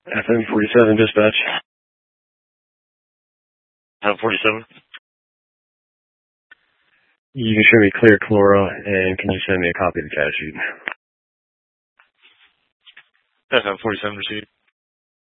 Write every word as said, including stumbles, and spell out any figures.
F M forty-seven dispatch. F M forty-seven. You can show me clear Chlora, and can you send me a copy of the CAD sheet? F M forty-seven received.